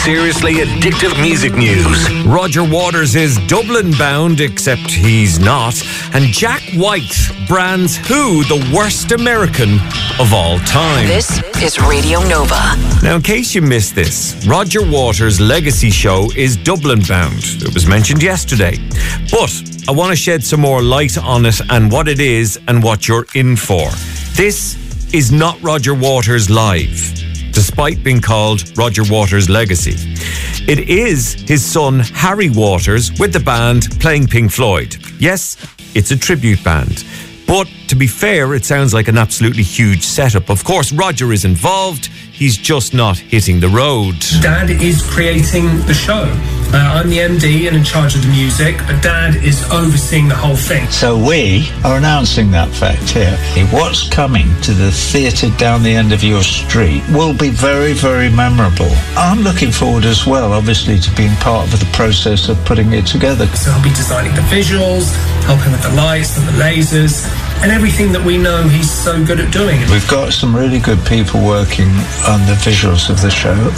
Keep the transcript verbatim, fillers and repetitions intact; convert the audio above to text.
seriously addictive music news. Roger Waters is Dublin bound, except he's not. And Jack White brands who the worst American of all time. This is Radio Nova. Now, in case you missed this, Roger Waters' legacy show is Dublin bound. It was mentioned yesterday. But I want to shed some more light on it and what it is and what you're in for. This is not Roger Waters Live, despite being called Roger Waters' Legacy. It is his son Harry Waters with the band playing Pink Floyd. Yes, it's a tribute band. But to be fair, it sounds like an absolutely huge setup. Of course, Roger is involved. He's just not hitting the road. Dad is creating the show. Uh, I'm the M D and in charge of the music, but Dad is overseeing the whole thing. So we are announcing that fact here. What's coming to the theatre down the end of your street will be very, very memorable. I'm looking forward as well, obviously, to being part of the process of putting it together. So I'll be designing the visuals, helping with the lights and the lasers, and everything that we know he's so good at doing. We've got some really good people working on the visuals of the show.